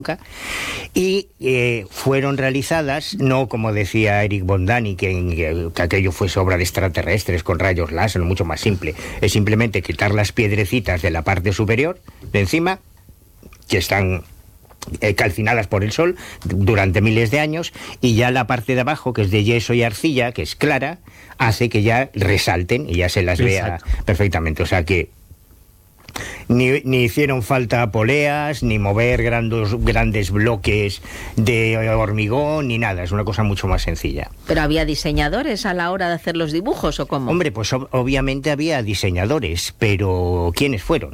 y fueron realizadas, no como decía Eric von Däniken, que aquello fuese obra de extraterrestres con rayos láser, mucho más simple. Es simplemente quitar las piedrecitas de la parte superior, de encima, que están calcinadas por el sol durante miles de años, y ya la parte de abajo, que es de yeso y arcilla, que es clara, hace que ya resalten y ya se las vea perfectamente. O sea que ni hicieron falta poleas, ni mover grandes bloques de hormigón, ni nada. Es una cosa mucho más sencilla. ¿Pero había diseñadores a la hora de hacer los dibujos o cómo? Hombre, pues obviamente había diseñadores, pero ¿quiénes fueron?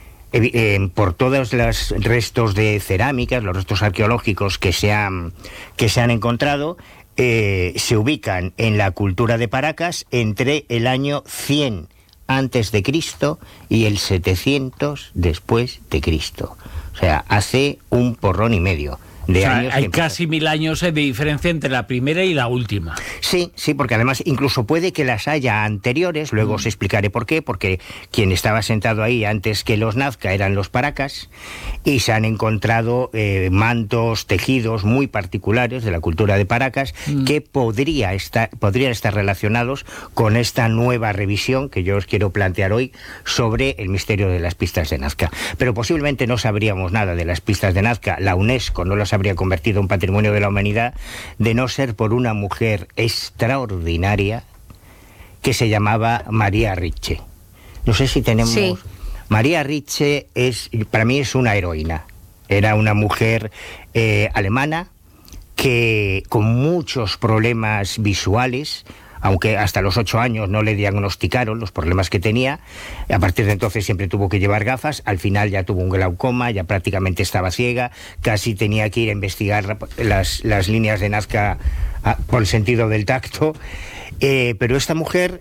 Por todos los restos de cerámicas, los restos arqueológicos que se han encontrado, se ubican en la cultura de Paracas entre el año 100 antes de Cristo y el 700 después de Cristo. O sea, hace un porrón y medio de años. Hay casi 1000 años de diferencia entre la primera y la última. Sí, porque además incluso puede que las haya anteriores, luego os explicaré por qué, porque quien estaba sentado ahí antes que los Nazca eran los Paracas, y se han encontrado mantos, tejidos muy particulares de la cultura de Paracas que podrían estar relacionados con esta nueva revisión que yo os quiero plantear hoy sobre el misterio de las pistas de Nazca. Pero posiblemente no sabríamos nada de las pistas de Nazca, la UNESCO no las habría convertido en patrimonio de la humanidad, de no ser por una mujer extraordinaria que se llamaba María Ritchie. No sé si tenemos... Sí. María Ritchie para mí es una heroína. Era una mujer alemana que con muchos problemas visuales, aunque hasta los 8 años no le diagnosticaron los problemas que tenía. A partir de entonces siempre tuvo que llevar gafas, al final ya tuvo un glaucoma, ya prácticamente estaba ciega, casi tenía que ir a investigar las líneas de Nazca por el sentido del tacto, pero esta mujer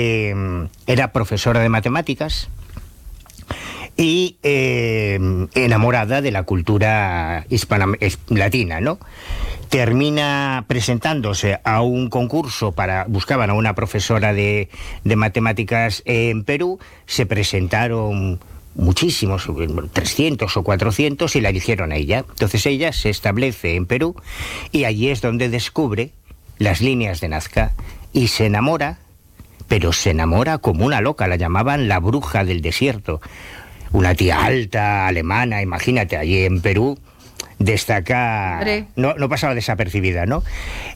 era profesora de matemáticas y enamorada de la cultura latina, ¿no? Termina presentándose a un concurso buscaban a una profesora de matemáticas en Perú, se presentaron muchísimos, 300 o 400, y la eligieron a ella. Entonces ella se establece en Perú y allí es donde descubre las líneas de Nazca y se enamora, pero se enamora como una loca, la llamaban la bruja del desierto. Una tía alta, alemana, imagínate, allí en Perú destaca, no pasaba desapercibida, ¿no?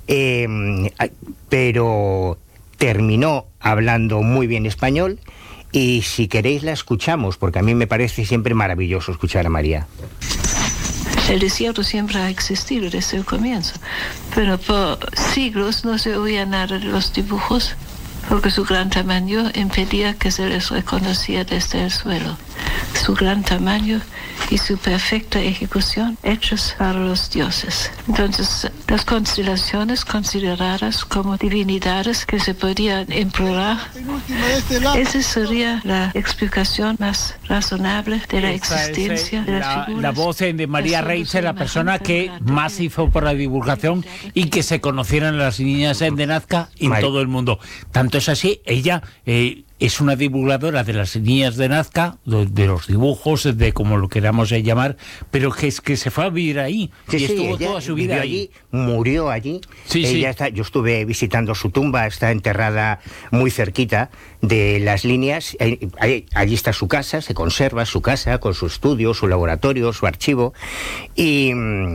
Pero terminó hablando muy bien español, y si queréis la escuchamos, porque a mí me parece siempre maravilloso escuchar a María. El desierto siempre ha existido desde el comienzo, pero por siglos no se oía nada de los dibujos, porque su gran tamaño impedía que se les reconociera desde el suelo. Su gran tamaño y su perfecta ejecución hechos para los dioses. Entonces, las constelaciones consideradas como divinidades que se podían implorar, esa sería la explicación más razonable de la existencia de las figuras. La voz de María Ritchie, la persona que más hizo por la divulgación y que se conocieran las niñas de Nazca en todo el mundo. Tanto es así, ella es una divulgadora de las niñas de Nazca, de los dibujos, de como lo queramos llamar, pero que se fue a vivir ahí. Sí, estuvo toda su vida allí. Murió allí. Ella yo estuve visitando su tumba, está enterrada muy cerquita de las líneas. Allí está su casa, se conserva su casa con su estudio, su laboratorio, su archivo. Y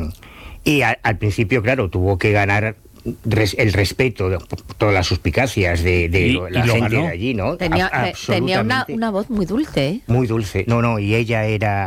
al principio, claro, tuvo que ganar el respeto de todas las suspicacias de la gente de allí, ¿no? Tenía una voz muy dulce, ¿eh? Muy dulce. No, y ella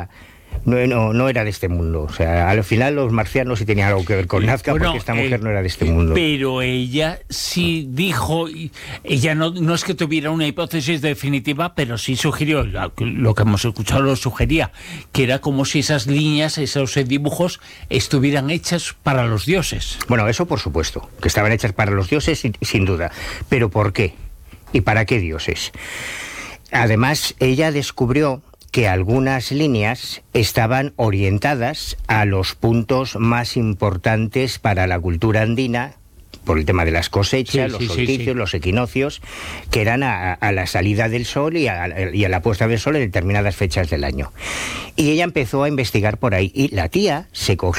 no era de este mundo. O sea, al final los marcianos sí tenían algo que ver con Nazca, porque esta mujer no era de este mundo. Pero ella sí dijo, ella no es que tuviera una hipótesis definitiva, pero sí sugirió, lo que hemos escuchado lo sugería, que era como si esas líneas, esos dibujos, estuvieran hechas para los dioses. Bueno, eso por supuesto, que estaban hechas para los dioses, sin duda. ¿Pero por qué? ¿Y para qué dioses? Además, ella descubrió que algunas líneas estaban orientadas a los puntos más importantes para la cultura andina, por el tema de las cosechas, los solsticios, los equinoccios, que eran a la salida del sol y a la puesta del sol en determinadas fechas del año. Y ella empezó a investigar por ahí, y la tía se cogió